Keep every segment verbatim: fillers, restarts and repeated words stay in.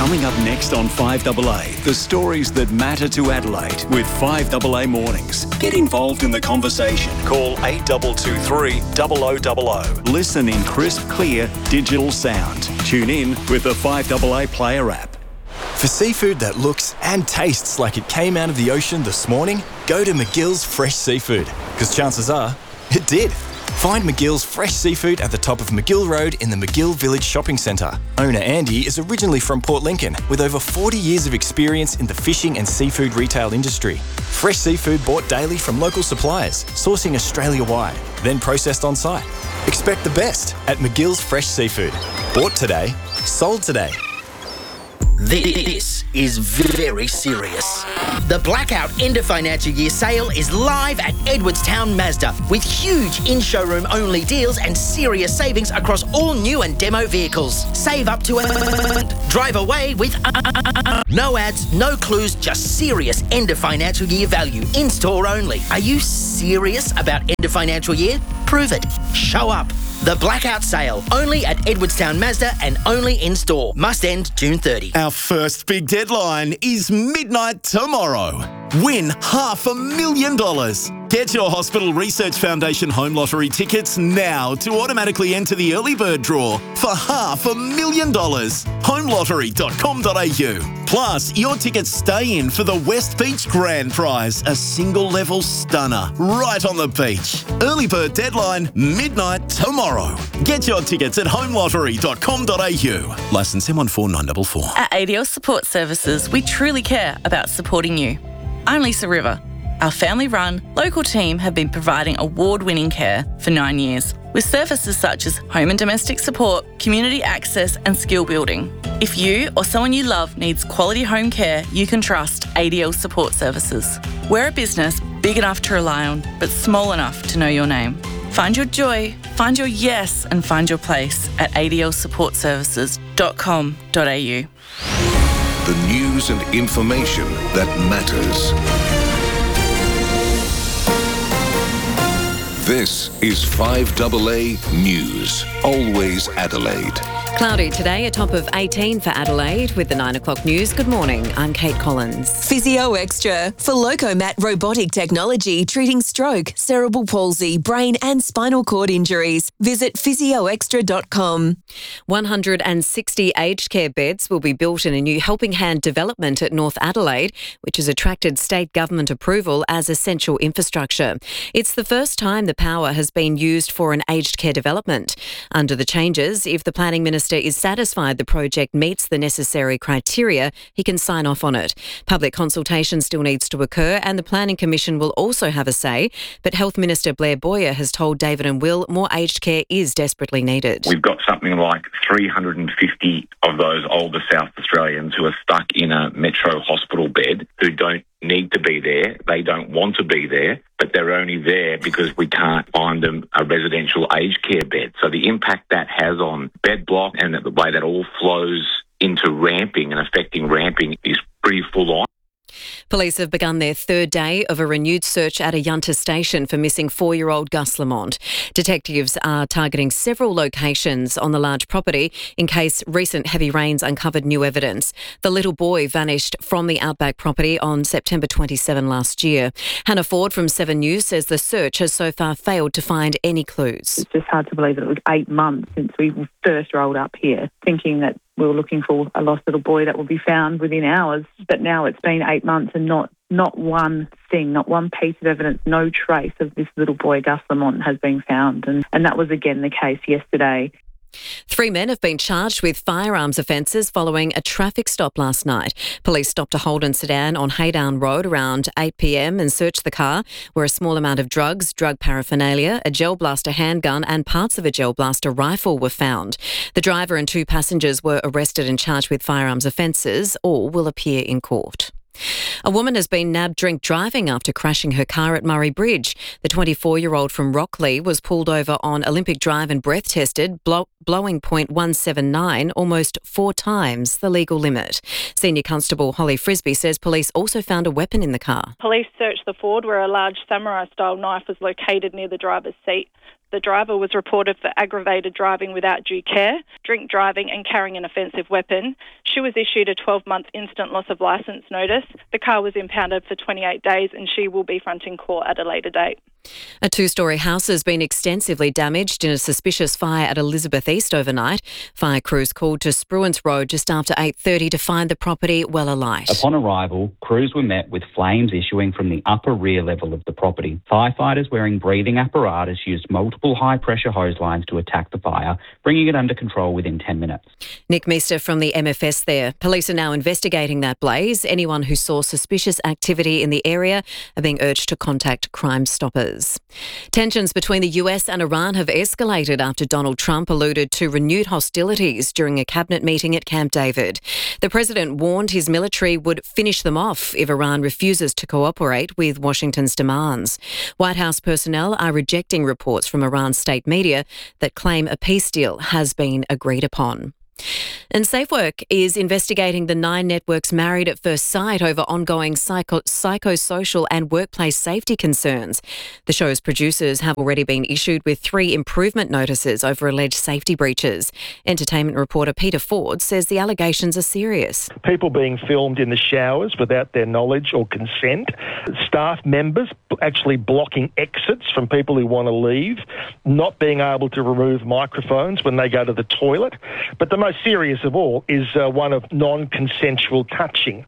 Coming up next on five A A, the stories that matter to Adelaide with five A A Mornings. Get involved in the conversation. Call eight two two three, zero zero zero zero. Listen in crisp, clear, digital sound. Tune in with the five A A Player app. For seafood that looks and tastes like it came out of the ocean this morning, go to McGill's Fresh Seafood, because chances are it did. Find McGill's Fresh Seafood at the top of McGill Road in the McGill Village Shopping Centre. Owner Andy is originally from Port Lincoln with over forty years of experience in the fishing and seafood retail industry. Fresh seafood bought daily from local suppliers, sourcing Australia-wide, then processed on site. Expect the best at McGill's Fresh Seafood. Bought today, sold today. This is very serious. The Blackout End of Financial Year sale is live at Edwardstown Mazda with huge in-showroom only deals and serious savings across all new and demo vehicles. Save up to a... Drive away with... No ads, no clues, just serious End of Financial Year value. In-store only. Are you serious about End of Financial Year? Prove it. Show up. The Blackout Sale, only at Edwardstown Mazda and only in-store. Must end June thirtieth. Our first big deadline is midnight tomorrow. Win half a million dollars. Get your Hospital Research Foundation Home Lottery tickets now to automatically enter the early bird draw for half a million dollars. home lottery dot com dot a u. Plus, your tickets stay in for the West Beach Grand Prize, a single-level stunner right on the beach. Early bird deadline, midnight tomorrow. Get your tickets at home lottery dot com dot a u. Licence M one four nine four four. At A D L Support Services, we truly care about supporting you. I'm Lisa River. Our family-run, local team have been providing award-winning care for nine years, with services such as home and domestic support, community access and skill building. If you or someone you love needs quality home care, you can trust A D L Support Services. We're a business big enough to rely on, but small enough to know your name. Find your joy, find your yes and find your place at a d l support services dot com dot a u. The news and information that matters. This is five A A News. Always Adelaide. Cloudy today, a top of eighteen for Adelaide. With the nine o'clock news, good morning, I'm Kate Collins. Physio Extra for Locomat robotic technology treating stroke, cerebral palsy, brain and spinal cord injuries. Visit physio extra dot com. one hundred sixty aged care beds will be built in a new Helping Hand development at North Adelaide, which has attracted state government approval as essential infrastructure. It's the first time the power has been used for an aged care development. Under the changes, if the Planning Minister is satisfied the project meets the necessary criteria, he can sign off on it. Public consultation still needs to occur and the Planning Commission will also have a say, but Health Minister Blair Boyer has told David and Will more aged care is desperately needed. We've got something like three hundred fifty of those older South Australians who are stuck in a metro hospital bed who don't need to be there, they don't want to be there, but they're only there because we can't find them a residential aged care bed. So the impact that has on bed block and the way that all flows into ramping and affecting ramping is pretty full on. Police have begun their third day of a renewed search at Ayunta Station for missing four-year-old Gus Lamont. Detectives are targeting several locations on the large property in case recent heavy rains uncovered new evidence. The little boy vanished from the Outback property on September twenty-seventh last year. Hannah Ford from Seven News says the search has so far failed to find any clues. It's just hard to believe that it was eight months since we first rolled up here, thinking that we were looking for a lost little boy that will be found within hours. But now it's been eight months and not not one thing, not one piece of evidence, no trace of this little boy, Gus Lamont, has been found. And, and that was again the case yesterday. Three men have been charged with firearms offences following a traffic stop last night. Police stopped a Holden sedan on Haydown Road around eight p m and searched the car, where a small amount of drugs, drug paraphernalia, a gel blaster handgun and parts of a gel blaster rifle were found. The driver and two passengers were arrested and charged with firearms offences. All will appear in court. A woman has been nabbed drink driving after crashing her car at Murray Bridge. The twenty-four-year-old from Rockley was pulled over on Olympic Drive and breath tested, blow- blowing point one seven nine, almost four times the legal limit. Senior Constable Holly Frisbee says police also found a weapon in the car. Police searched the Ford where a large samurai-style knife was located near the driver's seat. The driver was reported for aggravated driving without due care, drink driving and carrying an offensive weapon. She was issued a twelve-month instant loss of licence notice. The car was impounded for twenty-eight days and she will be fronting court at a later date. A two-storey house has been extensively damaged in a suspicious fire at Elizabeth East overnight. Fire crews called to Spruance Road just after eight thirty to find the property well alight. Upon arrival, crews were met with flames issuing from the upper rear level of the property. Firefighters wearing breathing apparatus used multiple high-pressure hose lines to attack the fire, bringing it under control within ten minutes. Nick Meester from the M F S there. Police are now investigating that blaze. Anyone who saw suspicious activity in the area are being urged to contact Crime Stoppers. Tensions between the U S and Iran have escalated after Donald Trump alluded to renewed hostilities during a cabinet meeting at Camp David. The president warned his military would finish them off if Iran refuses to cooperate with Washington's demands. White House personnel are rejecting reports from Iran's state media that claim a peace deal has been agreed upon. And SafeWork is investigating the Nine Network's Married at First Sight over ongoing psycho- psychosocial and workplace safety concerns. The show's producers have already been issued with three improvement notices over alleged safety breaches. Entertainment reporter Peter Ford says the allegations are serious. People being filmed in the showers without their knowledge or consent, staff members actually blocking exits from people who want to leave, not being able to remove microphones when they go to the toilet. But the most serious of all is uh, one of non-consensual touching.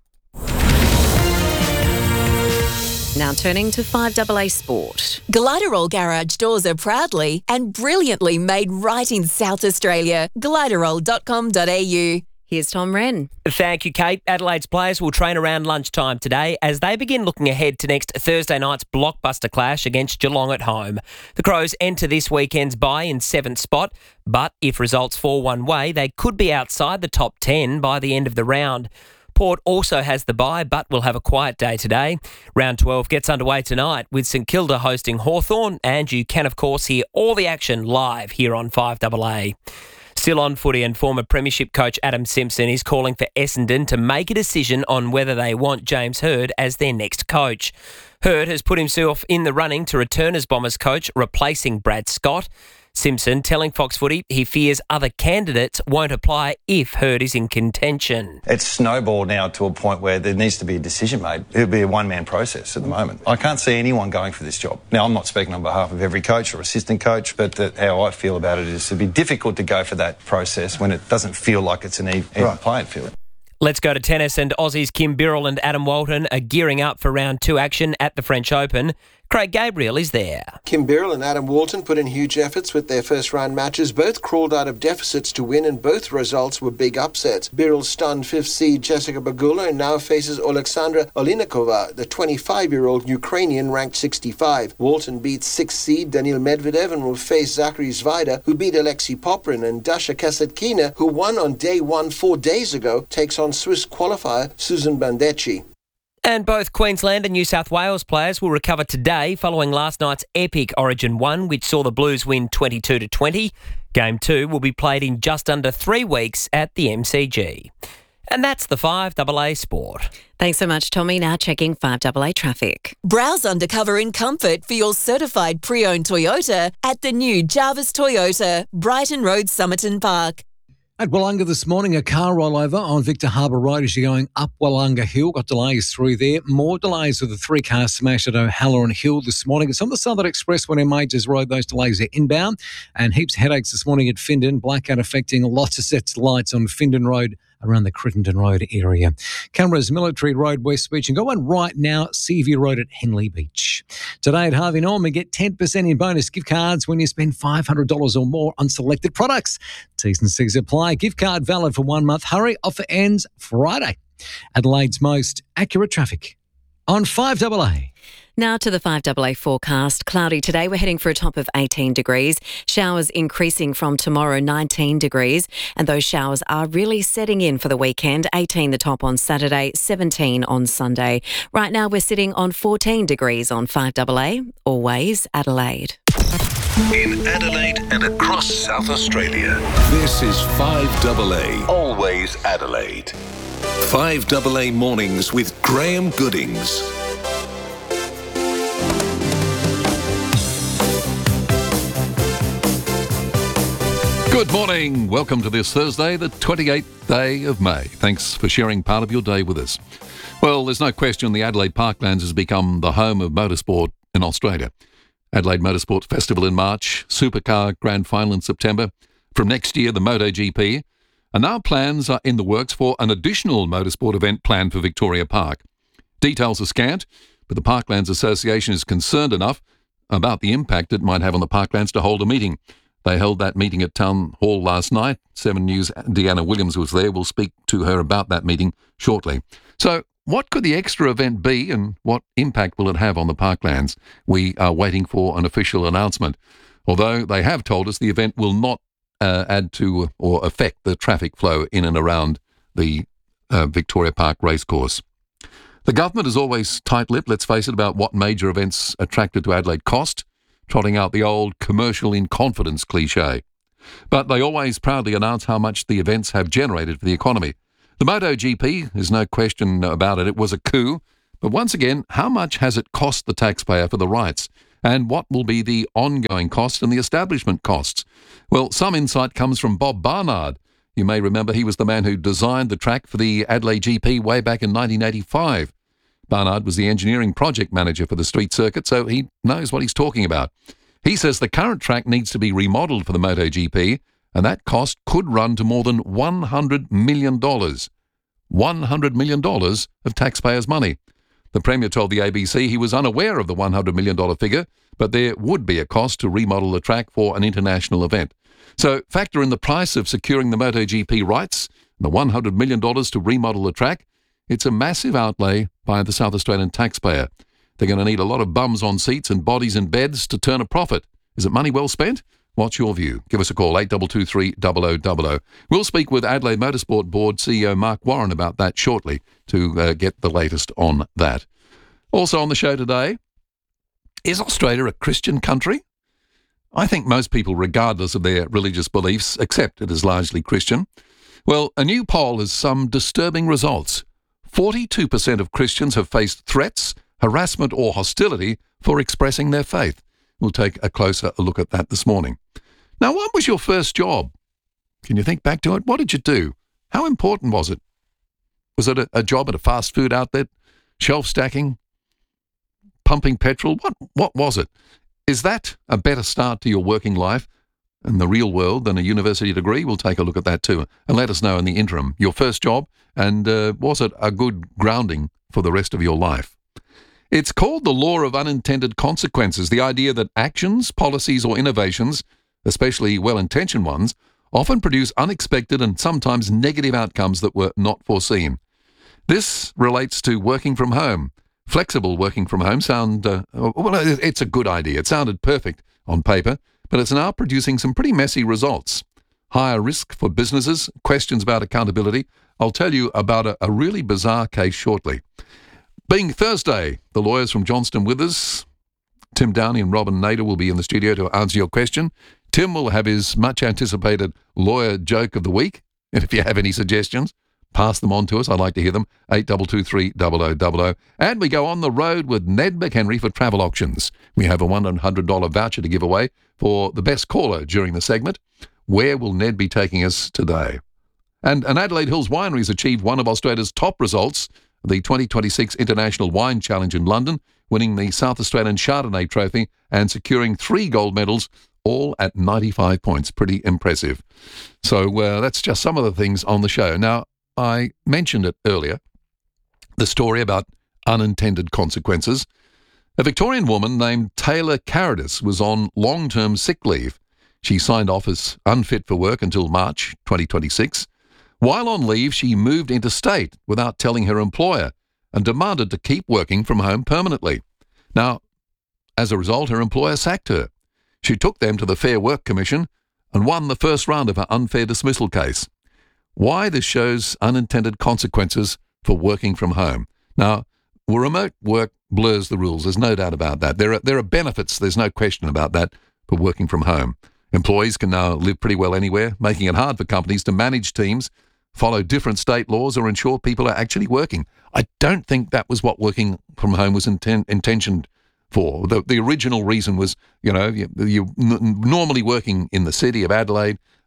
Now turning to five A A Sport. Gliderol garage doors are proudly and brilliantly made right in South Australia. gliderol dot com dot a u. Here's Tom Wren. Thank you, Kate. Adelaide's players will train around lunchtime today as they begin looking ahead to next Thursday night's blockbuster clash against Geelong at home. The Crows enter this weekend's bye in seventh spot, but if results fall one way, they could be outside the top ten by the end of the round. Port also has the bye, but will have a quiet day today. Round twelve gets underway tonight with St Kilda hosting Hawthorn, and you can, of course, hear all the action live here on five A A. Still on footy, and former premiership coach Adam Simpson is calling for Essendon to make a decision on whether they want James Hird as their next coach. Hird has put himself in the running to return as Bombers coach, replacing Brad Scott. Simpson telling Fox Footy he fears other candidates won't apply if Hird is in contention. It's snowballed now to a point where there needs to be a decision made. It'll be a one-man process at the moment. I can't see anyone going for this job. Now, I'm not speaking on behalf of every coach or assistant coach, but that how I feel about it is it'd be difficult to go for that process when it doesn't feel like it's an even, even right. playing field. Let's go to tennis, and Aussies Kim Birrell and Adam Walton are gearing up for round two action at the French Open. Craig Gabriel is there. Kim Birrell and Adam Walton put in huge efforts with their first-round matches. Both crawled out of deficits to win, and both results were big upsets. Birrell stunned fifth seed Jessica Pegula and now faces Alexandra Olinikova, the twenty-five-year-old Ukrainian ranked sixty-five. Walton beat sixth seed Daniil Medvedev and will face Zachary Zvaida, who beat Alexei Poprin, and Dasha Kasatkina, who won on day one four days ago, takes on Swiss qualifier Susan Bandecchi. And both Queensland and New South Wales players will recover today following last night's epic Origin one, which saw the Blues win twenty-two to twenty. Game two will be played in just under three weeks at the M C G. And that's the five A A Sport. Thanks so much, Tommy. Now checking five A A traffic. Browse undercover in comfort for your certified pre-owned Toyota at the new Jarvis Toyota, Brighton Road, Somerton Park. At Wollonga this morning, a car rollover on Victor Harbour Road as you're going up Wollonga Hill. Got delays through there. More delays with the three-car smash at O'Halloran Hill this morning. It's on the Southern Expressway near Majors Road. Those delays are inbound. And heaps of headaches this morning at Findon. Blackout affecting lots of sets of lights on Findon Road around the Crittenden Road area. Canberra's Military Road, West Beach, and go on right now, Seaview Road at Henley Beach. Today at Harvey Norman, get ten percent in bonus gift cards when you spend five hundred dollars or more on selected products. T's and C's apply. Gift card valid for one month. Hurry, offer ends Friday. Adelaide's most accurate traffic on five A A. Now to the five A A forecast. Cloudy today. We're heading for a top of eighteen degrees. Showers increasing from tomorrow, nineteen degrees. And those showers are really setting in for the weekend. eighteen the top on Saturday, seventeen on Sunday. Right now we're sitting on fourteen degrees on five A A. Always Adelaide. In Adelaide and across South Australia, this is five A A. Always Adelaide. five A A Mornings with Graham Goodings. Good morning. Welcome to this Thursday, the twenty-eighth day of May. Thanks for sharing part of your day with us. Well, there's no question the Adelaide Parklands has become the home of motorsport in Australia. Adelaide Motorsport Festival in March, Supercar Grand Final in September. From next year, the MotoGP. And now plans are in the works for an additional motorsport event planned for Victoria Park. Details are scant, but the Parklands Association is concerned enough about the impact it might have on the Parklands to hold a meeting. They held that meeting at Town Hall last night. Seven News' Deanna Williams was there. We'll speak to her about that meeting shortly. So what could the extra event be and what impact will it have on the Parklands? We are waiting for an official announcement. Although they have told us the event will not uh, add to or affect the traffic flow in and around the uh, Victoria Park racecourse. The government is always tight-lipped, let's face it, about what major events attracted to Adelaide cost, trotting out the old commercial in confidence cliche. But they always proudly announce how much the events have generated for the economy. The MotoGP, there's no question about it, it was a coup. But once again, how much has it cost the taxpayer for the rights? And what will be the ongoing cost and the establishment costs? Well, some insight comes from Bob Barnard. You may remember he was the man who designed the track for the Adelaide G P way back in nineteen eighty-five. Barnard was the engineering project manager for the street circuit, so he knows what he's talking about. He says the current track needs to be remodelled for the MotoGP, and that cost could run to more than one hundred million dollars. one hundred million dollars of taxpayers' money. The Premier told the A B C he was unaware of the one hundred million dollars figure, but there would be a cost to remodel the track for an international event. So factor in the price of securing the MotoGP rights, and the one hundred million dollars to remodel the track. It's a massive outlay by the South Australian taxpayer. They're going to need a lot of bums on seats and bodies in beds to turn a profit. Is it money well spent? What's your view? Give us a call, eight two two three, zero zero zero zero. We'll speak with Adelaide Motorsport Board C E O Mark Warren about that shortly to uh, get the latest on that. Also on the show today, is Australia a Christian country? I think most people, regardless of their religious beliefs, accept it as largely Christian. Well, a new poll has some disturbing results. forty-two percent of Christians have faced threats, harassment or hostility for expressing their faith. We'll take a closer look at that this morning. Now, what was your first job? Can you think back to it? What did you do? How important was it? Was it a, a job at a fast food outlet, shelf stacking, pumping petrol? What, what was it? Is that a better start to your working life in the real world than a university degree? We'll take a look at that too. And let us know in the interim, your first job, and uh, was it a good grounding for the rest of your life? It's called the law of unintended consequences, the idea that actions, policies or innovations, especially well-intentioned ones, often produce unexpected and sometimes negative outcomes that were not foreseen. This relates to working from home. Flexible working from home sound, uh, well, it's a good idea. It sounded perfect on paper, but it's now producing some pretty messy results. Higher risk for businesses, questions about accountability. I'll tell you about a, a really bizarre case shortly. Being Thursday, the lawyers from Johnston Withers, Tim Downey and Robin Nader will be in the studio to answer your question. Tim will have his much-anticipated lawyer joke of the week, and if you have any suggestions, pass them on to us. I'd like to hear them. eight two two three, zero zero zero zero. And we go on the road with Ned McHenry for Travel Auctions. We have a one hundred dollars voucher to give away for the best caller during the segment. Where will Ned be taking us today? And an Adelaide Hills Wineries achieved one of Australia's top results, the twenty twenty-six International Wine Challenge in London, winning the South Australian Chardonnay Trophy and securing three gold medals, all at ninety-five points. Pretty impressive. So uh, that's just some of the things on the show. Now, I mentioned it earlier, the story about unintended consequences. A Victorian woman named Taylor Caradis was on long-term sick leave. She signed off as unfit for work until March twenty twenty-six. While on leave, she moved interstate without telling her employer and demanded to keep working from home permanently. Now, as a result, her employer sacked her. She took them to the Fair Work Commission and won the first round of her unfair dismissal case. Why this shows unintended consequences for working from home. Now, remote work blurs the rules. There's no doubt about that. There are, there are benefits, there's no question about that, for working from home. Employees can now live pretty well anywhere, making it hard for companies to manage teams, follow different state laws, or ensure people are actually working. I don't think that was what working from home was inten- intentioned for. The, the original reason was, you know, you, you're n- normally working in the city of Adelaide,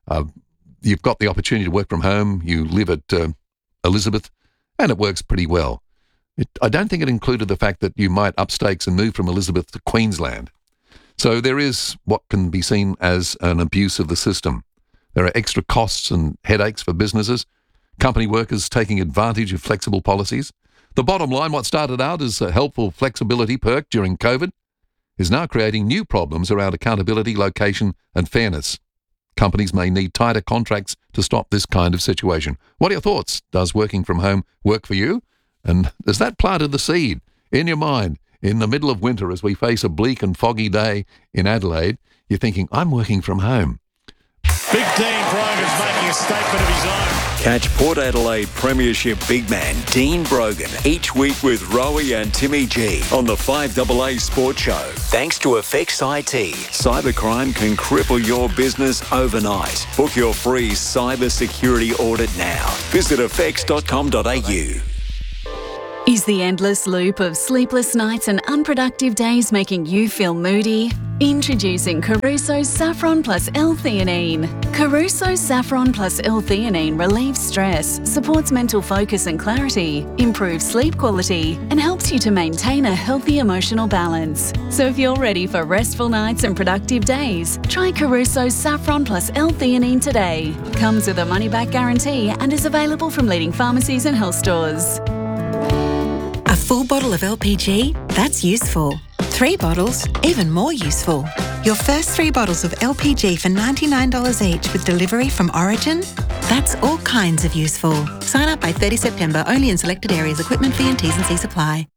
Uh, you've got the opportunity to work from home. You live at uh, Elizabeth, and it works pretty well. It, I don't think it included the fact that you might up stakes and move from Elizabeth to Queensland. So there is what can be seen as an abuse of the system. There are extra costs and headaches for businesses, company workers taking advantage of flexible policies. The bottom line, what started out as a helpful flexibility perk during COVID, is now creating new problems around accountability, location and fairness. Companies may need tighter contracts to stop this kind of situation. What are your thoughts? Does working from home work for you? And has that planted the seed in your mind in the middle of winter as we face a bleak and foggy day in Adelaide? You're thinking, I'm working from home. Big Dean Brogan's making a statement of his own. Catch Port Adelaide Premiership big man Dean Brogan each week with Rowie and Timmy G on the five A A Sports Show. Thanks to Effects I T. Cybercrime can cripple your business overnight. Book your free cyber security audit now. Visit effects dot com dot a u. Is the endless loop of sleepless nights and unproductive days making you feel moody? Introducing Caruso Saffron Plus L-Theanine. Caruso Saffron Plus L-Theanine relieves stress, supports mental focus and clarity, improves sleep quality, and helps you to maintain a healthy emotional balance. So if you're ready for restful nights and productive days, try Caruso Saffron Plus L-Theanine today. Comes with a money-back guarantee and is available from leading pharmacies and health stores. A full bottle of L P G? That's useful. Three bottles? Even more useful. Your first three bottles of L P G for ninety-nine dollars each with delivery from Origin? That's all kinds of useful. Sign up by thirtieth September, only in selected areas. Equipment fee and T's and C's apply.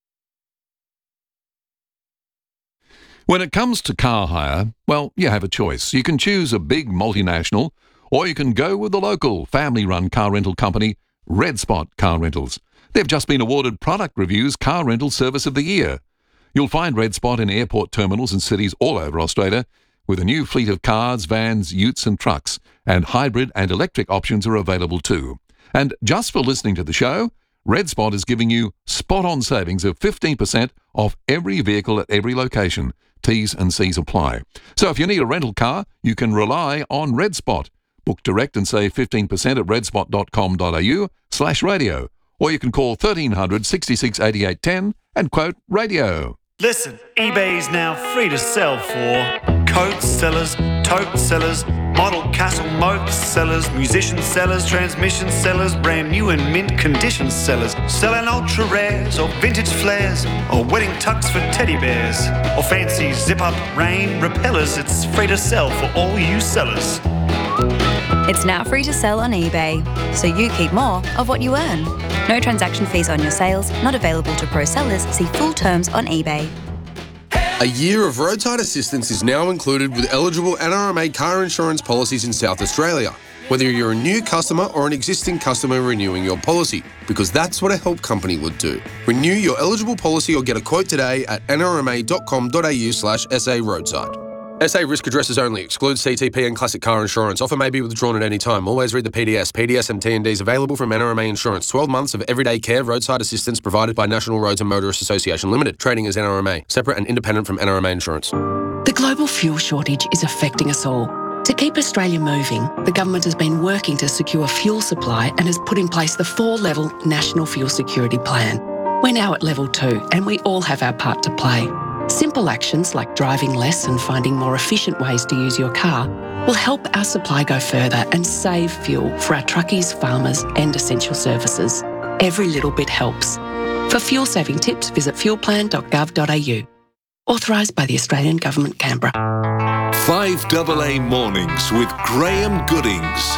When it comes to car hire, well, you have a choice. You can choose a big multinational, or you can go with the local family-run car rental company, Red Spot Car Rentals. They've just been awarded Product Review's Car Rental Service of the Year. You'll find Red Spot in airport terminals and cities all over Australia, with a new fleet of cars, vans, utes and trucks, and hybrid and electric options are available too. And just for listening to the show, Red Spot is giving you spot-on savings of fifteen percent off every vehicle at every location. T's and C's apply. So if you need a rental car, you can rely on Red Spot. Book direct and save fifteen percent at redspot dot com dot a u slash radio. Or you can call thirteen hundred, sixty-six, eighty-eight, ten and quote radio. Listen, eBay is now free to sell for coat sellers, tote sellers, model castle moat sellers, musician sellers, transmission sellers, brand new and mint condition sellers, selling ultra rares or vintage flares or wedding tux for teddy bears or fancy zip-up rain repellers. It's free to sell for all you sellers. It's now free to sell on eBay, so you keep more of what you earn. No transaction fees on your sales, not available to pro sellers. See full terms on eBay. A year of roadside assistance is now included with eligible N R M A car insurance policies in South Australia, whether you're a new customer or an existing customer renewing your policy, because that's what a help company would do. Renew your eligible policy or get a quote today at n r m a dot com dot a u slash s a roadside. S A risk addresses only. Excludes C T P and classic car insurance. Offer may be withdrawn at any time. Always read the P D S. P D S and T and Ds available from N R M A Insurance. twelve months of everyday care roadside assistance provided by National Roads and Motorists Association Limited. Trading as N R M A. Separate and independent from N R M A Insurance. The global fuel shortage is affecting us all. To keep Australia moving, the government has been working to secure fuel supply and has put in place the four-level National Fuel Security Plan. We're now at level two and we all have our part to play. Simple actions like driving less and finding more efficient ways to use your car will help our supply go further and save fuel for our truckies, farmers and essential services. Every little bit helps. For fuel saving tips, visit fuel plan dot gov dot a u. Authorised by the Australian Government, Canberra. five A A Mornings with Graham Goodings.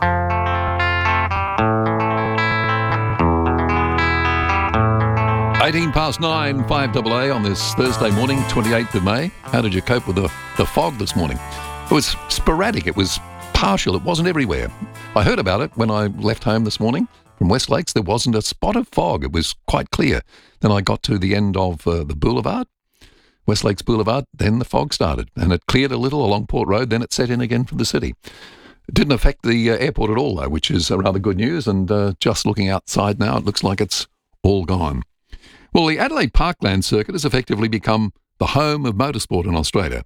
eighteen past nine, five A A on this Thursday morning, twenty-eighth of May. How did you cope with the, the fog this morning? It was sporadic. It was partial. It wasn't everywhere. I heard about it when I left home this morning from West Lakes. There wasn't a spot of fog. It was quite clear. Then I got to the end of uh, the boulevard, West Lakes Boulevard. Then the fog started and it cleared a little along Port Road. Then it set in again from the city. It didn't affect the uh, airport at all, though, which is uh, rather good news. And uh, just looking outside now, it looks like it's all gone. Well, the Adelaide Parkland Circuit has effectively become the home of motorsport in Australia.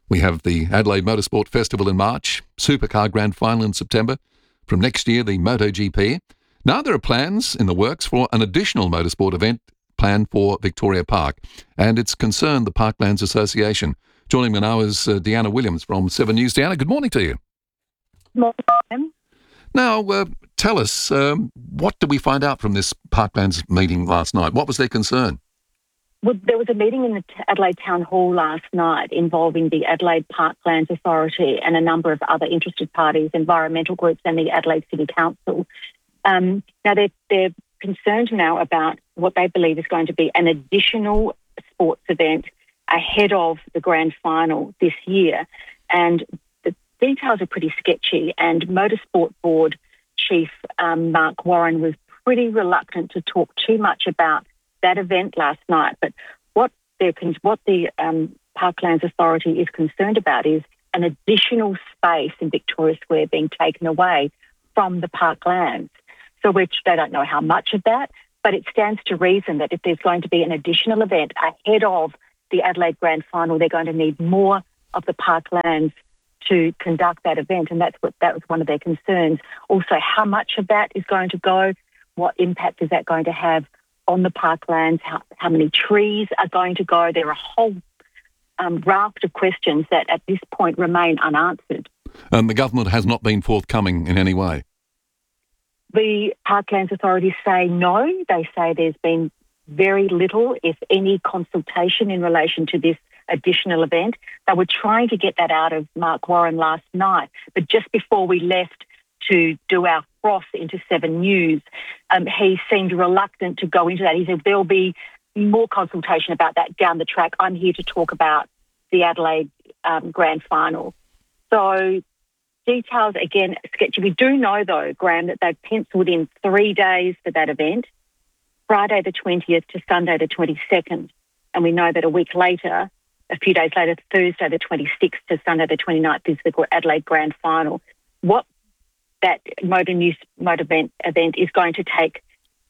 We have the Adelaide Motorsport Festival in March, Supercar Grand Final in September. From next year, the MotoGP. Now there are plans in the works for an additional motorsport event planned for Victoria Park, and it's concerned the Parklands Association. Joining me now is uh, Deanna Williams from Seven News. Deanna, good morning to you. Morning. Now, uh, tell us, um, what did we find out from this Parklands meeting last night? What was their concern? Well, there was a meeting in the Adelaide Town Hall last night involving the Adelaide Parklands Authority and a number of other interested parties, environmental groups and the Adelaide City Council. Um, now, they're, they're concerned now about what they believe is going to be an additional sports event ahead of the grand final this year. And the details are pretty sketchy, and Motorsport Board Chief um, Mark Warren was pretty reluctant to talk too much about that event last night. But what, what the um, Parklands Authority is concerned about is an additional space in Victoria Square being taken away from the Parklands. So which they don't know how much of that, but it stands to reason that if there's going to be an additional event ahead of the Adelaide Grand Final, they're going to need more of the Parklands to conduct that event, and that's what that was one of their concerns. Also, how much of that is going to go? What impact is that going to have on the Parklands? How, how many trees are going to go? There are a whole um, raft of questions that at this point remain unanswered. And the government has not been forthcoming in any way? The Parklands authorities say no. They say there's been very little, if any, consultation in relation to this additional event. They were trying to get that out of Mark Warren last night, but just before we left to do our cross into Seven News, um, he seemed reluctant to go into that. He said there'll be more consultation about that down the track. I'm here to talk about the Adelaide um, Grand Final. So details, again, sketchy. We do know, though, Graham, that they've penciled in three days for that event, Friday the twentieth to Sunday the twenty-second. And we know that a week later, a few days later, Thursday the twenty-sixth to Sunday the twenty-ninth is the Adelaide Grand Final. What that motor news motor event, event is going to take,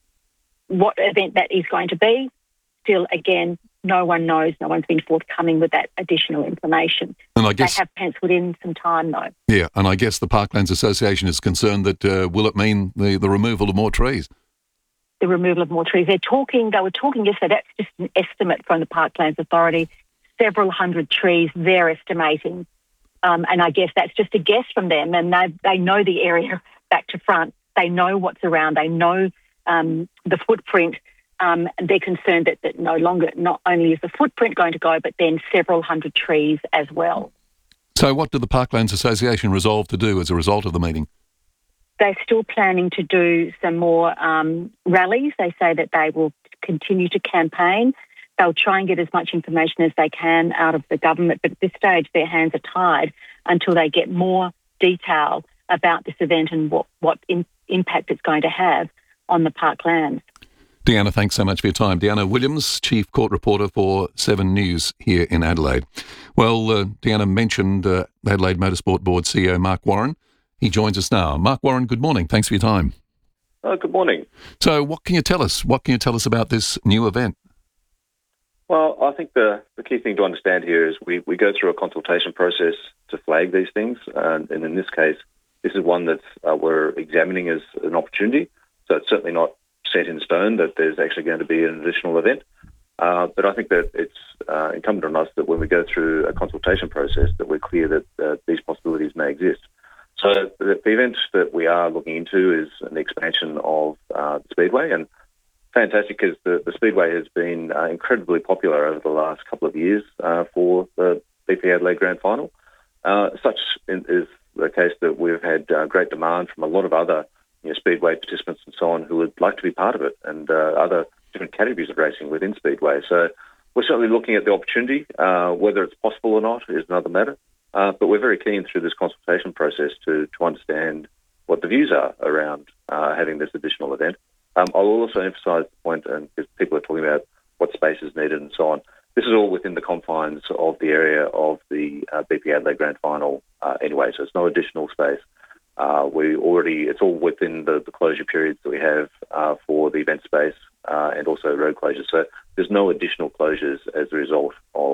what event that is going to be, still, again, no one knows. No one's been forthcoming with that additional information. And I guess they have penciled in some time, though. Yeah, and I guess the Parklands Association is concerned that uh, will it mean the, the removal of more trees? The removal of more trees. They're talking, they were talking yesterday, that's just an estimate from the Parklands Authority, several hundred trees they're estimating. Um, and I guess that's just a guess from them, and they they know the area back to front. They know what's around. They know um, the footprint. Um, and they're concerned that, that no longer, not only is the footprint going to go, but then several hundred trees as well. So what did the Parklands Association resolve to do as a result of the meeting? They're still planning to do some more um, rallies. They say that they will continue to campaign. They'll try and get as much information as they can out of the government, but at this stage their hands are tied until they get more detail about this event and what, what in, impact it's going to have on the Parklands. Deanna, thanks so much for your time. Deanna Williams, Chief Court Reporter for Seven News here in Adelaide. Well, uh, Deanna mentioned uh, Adelaide Motorsport Board C E O Mark Warren. He joins us now. Mark Warren, good morning. Thanks for your time. Oh, good morning. So what can you tell us? What can you tell us about this new event? Well, I think the, the key thing to understand here is we, we go through a consultation process to flag these things. And, and in this case, this is one that uh, we're examining as an opportunity. So it's certainly not set in stone that there's actually going to be an additional event. Uh, but I think that it's uh, incumbent on us that when we go through a consultation process that we're clear that uh, these possibilities may exist. So the, the event that we are looking into is an expansion of uh, the Speedway, and fantastic because the, the Speedway has been uh, incredibly popular over the last couple of years uh, for the B P Adelaide Grand Final. Uh, such is the case that we've had uh, great demand from a lot of other you know, Speedway participants and so on who would like to be part of it, and uh, other different categories of racing within Speedway. So we're certainly looking at the opportunity. Uh, whether it's possible or not is another matter. Uh, but we're very keen through this consultation process to, to understand what the views are around uh, having this additional event. Um, I'll also emphasise the point, and because people are talking about what space is needed and so on, this is all within the confines of the area of the uh, B P Adelaide Grand Final uh, anyway, so it's no additional space. Uh, we already, it's all within the, the closure periods that we have uh, for the event space uh, and also road closures. So there's no additional closures as a result of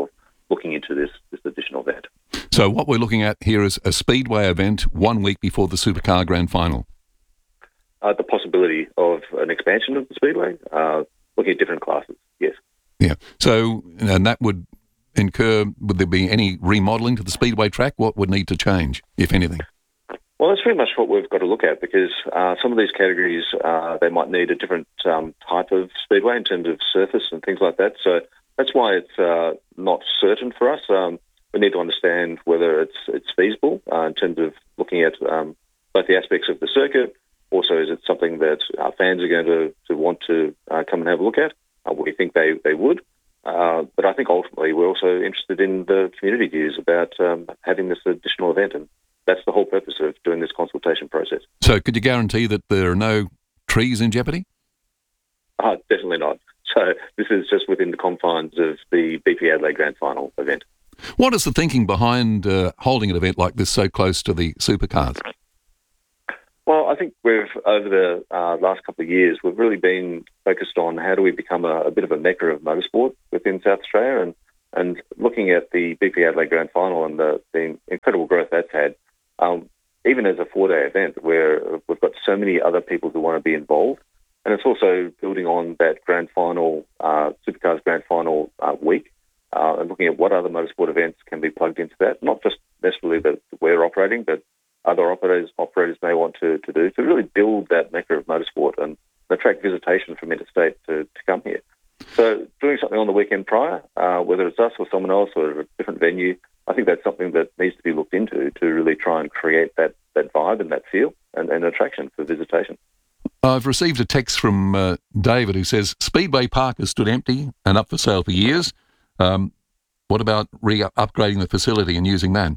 looking into this, this additional event. So what we're looking at here is a speedway event one week before the Supercar Grand Final. Uh, the possibility of an expansion of the speedway, uh, looking at different classes, yes. Yeah. So, and that would incur, would there be any remodelling to the speedway track? What would need to change, if anything? Well, that's very much what we've got to look at, because uh, some of these categories, uh, they might need a different um, type of speedway in terms of surface and things like that. So that's why it's uh, not certain for us. Um, we need to understand whether it's it's feasible uh, in terms of looking at um, both the aspects of the circuit. Also, is it something that our fans are going to, to want to uh, come and have a look at? Uh, we think they, they would. Uh, but I think ultimately we're also interested in the community views about um, having this additional event, and that's the whole purpose of doing this consultation process. So could you guarantee that there are no trees in jeopardy? Uh, definitely not. So this is just within the confines of the B P Adelaide Grand Final event. What is the thinking behind uh, holding an event like this so close to the supercars? Well, I think we've, over the uh, last couple of years, we've really been focused on how do we become a, a bit of a mecca of motorsport within South Australia, and, and looking at the B P Adelaide Grand Final and the, the incredible growth that's had, um, even as a four-day event where we've got so many other people who want to be involved. And it's also building on that Grand Final, uh, Supercars Grand Final uh, week, uh, and looking at what other motorsport events can be plugged into that, not just necessarily that we're operating, but other operators operators may want to, to do, to really build that mecca of motorsport and attract visitation from interstate to, to come here. So doing something on the weekend prior, uh, whether it's us or someone else or a different venue, I think that's something that needs to be looked into to really try and create that, that vibe and that feel and, and attraction for visitation. I've received a text from uh, David who says, Speedway Park has stood empty and up for sale for years. Um, what about re-upgrading the facility and using that?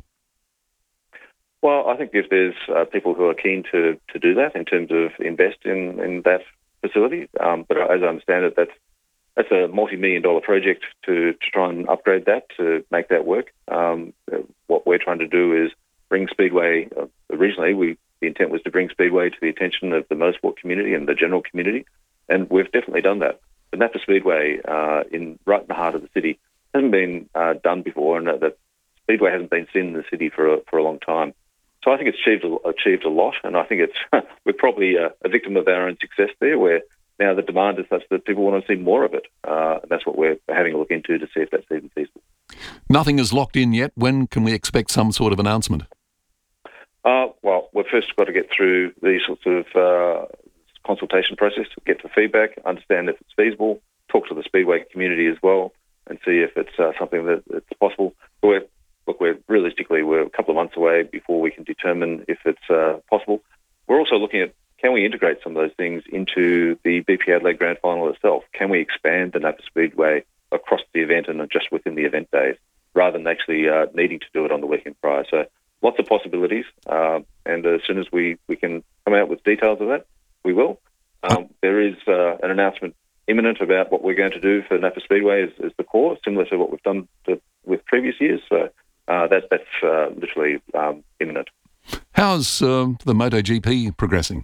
Well, I think if there's uh, people who are keen to, to do that in terms of invest in, in that facility, um, but as I understand it, that's that's a multi-million dollar project to, to try and upgrade that, to make that work. Um, what we're trying to do is bring Speedway, uh, originally we the intent was to bring Speedway to the attention of the motorsport community and the general community, and we've definitely done that. But Napa Speedway, uh, in right in the heart of the city, hasn't been uh, done before, and that, that Speedway hasn't been seen in the city for a, for a long time. So I think it's achieved a, achieved a lot, and I think it's we're probably a, a victim of our own success there, where now the demand is such that people want to see more of it, uh, and that's what we're having a look into to see if that's even feasible. Nothing is locked in yet. When can we expect some sort of announcement? Uh, well, we've first got to get through these sorts of uh, consultation process, get the feedback, understand if it's feasible, talk to the Speedway community as well, and see if it's uh, something that it's possible. We're, look, we're realistically we're a couple of months away before we can determine if it's uh, possible. We're also looking at, can we integrate some of those things into the B P Adelaide Grand Final itself? Can we expand the Napa Speedway across the event and not just within the event days, rather than actually uh, needing to do it on the weekend prior? So lots of possibilities, uh, and as soon as we, we can come out with details of that, we will. Um, there is uh, an announcement imminent about what we're going to do for Napa Speedway as, as the core, similar to what we've done to, with previous years. So uh, that, that's uh, literally um, imminent. How's um, the MotoGP progressing?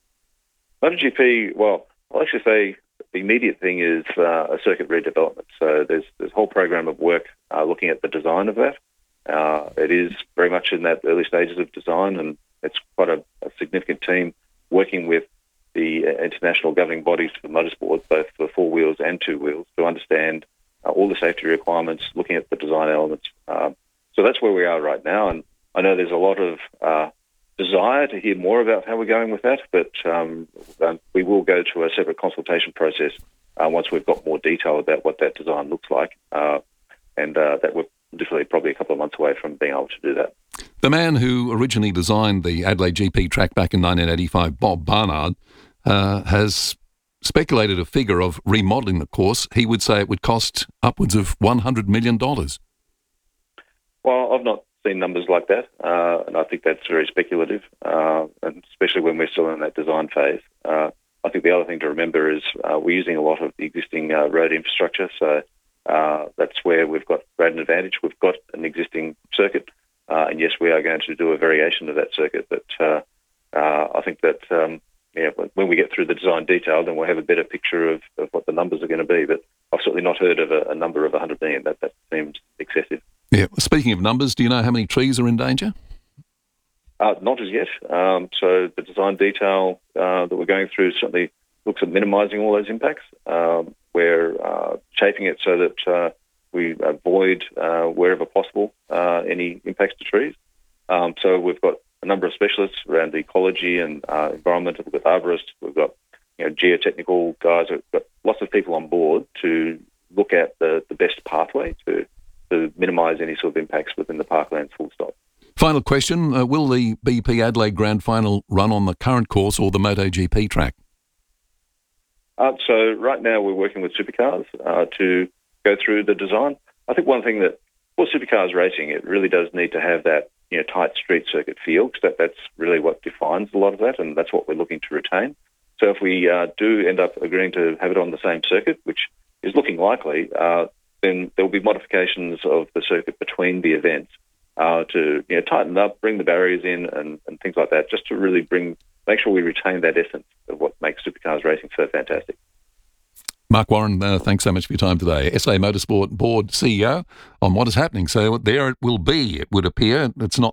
MotoGP, well, I'll actually say the immediate thing is uh, a circuit redevelopment. So there's, there's a whole program of work uh, looking at the design of that. Uh, it is very much in that early stages of design, and it's quite a, a significant team working with the international governing bodies for motorsport, both for four wheels and two wheels, to understand uh, all the safety requirements, looking at the design elements. Um, so that's where we are right now, and I know there's a lot of uh, desire to hear more about how we're going with that, but um, um, we will go to a separate consultation process uh, once we've got more detail about what that design looks like, uh, and uh, that we're literally probably a couple of months away from being able to do that. The man who originally designed the Adelaide G P track back in nineteen eighty-five, Bob Barnard, uh, has speculated a figure of remodelling the course. He would say it would cost upwards of one hundred million dollars. Well, I've not seen numbers like that, uh, and I think that's very speculative, uh, and especially when we're still in that design phase. Uh, I think the other thing to remember is uh, we're using a lot of the existing uh, road infrastructure, so uh, that's where we've got great advantage. We've got an existing circuit, uh, and yes, we are going to do a variation of that circuit, but uh, uh, I think that um, yeah, when we get through the design detail, then we'll have a better picture of, of what the numbers are going to be. But I've certainly not heard of a, a number of one hundred million. That, that seems excessive. Yeah. Speaking of numbers, do you know how many trees are in danger? Uh, not as yet. Um, so the design detail uh, that we're going through certainly looks at minimising all those impacts. Um, we're uh, shaping it so that uh, we avoid, uh, wherever possible, uh, any impacts to trees. Um, so we've got a number of specialists around ecology and uh, environmental. We've got arborists. We've got you know, geotechnical guys. We've got lots of people on board to look at the, the best pathway to, to minimise any sort of impacts within the parklands, full stop. Final question, uh, will the B P Adelaide Grand Final run on the current course or the MotoGP track? Uh, so right now we're working with Supercars uh, to go through the design. I think one thing that, for Supercars racing, it really does need to have that you know tight street circuit feel, because that, that's really what defines a lot of that, and that's what we're looking to retain. So if we uh, do end up agreeing to have it on the same circuit, which is looking likely, uh, then there will be modifications of the circuit between the events uh, to you know, tighten up, bring the barriers in and, and things like that, just to really bring make sure we retain that essence of what makes Supercars racing so fantastic. Mark Warren, uh, thanks so much for your time today. S A Motorsport Board C E O on what is happening. So there it will be, it would appear. It's not